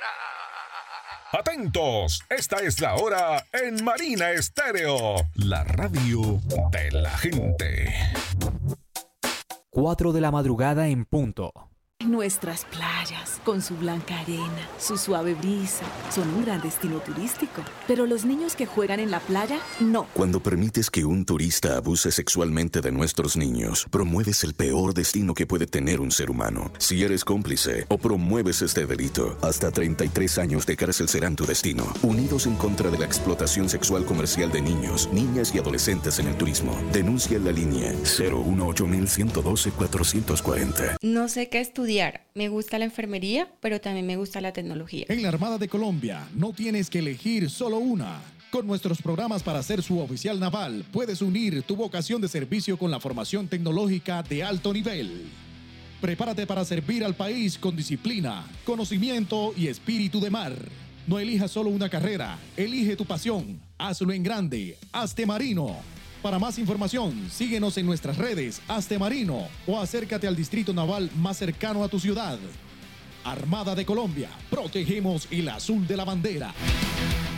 Atentos, esta es la hora en Marina Estéreo, la radio de la gente. 4 de la madrugada en punto. Nuestras playas, con su blanca arena, su suave brisa, son un gran destino turístico. Pero los niños que juegan en la playa, no. Cuando permites que un turista abuse sexualmente de nuestros niños, promueves el peor destino que puede tener un ser humano. Si eres cómplice o promueves este delito, hasta 33 años de cárcel serán tu destino. Unidos en contra de la explotación sexual comercial de niños, niñas y adolescentes en el turismo. Denuncia en la línea 018-112-440. No sé qué estudiar. Me gusta la enfermería, pero también me gusta la tecnología. En la Armada de Colombia no tienes que elegir solo una. Con nuestros programas para ser su oficial naval, puedes unir tu vocación de servicio con la formación tecnológica de alto nivel. Prepárate para servir al país con disciplina, conocimiento y espíritu de mar. No elijas solo una carrera, elige tu pasión. Hazlo en grande. Hazte marino. Para más información, síguenos en nuestras redes Hazte Marino o acércate al distrito naval más cercano a tu ciudad. Armada de Colombia, protegemos el azul de la bandera.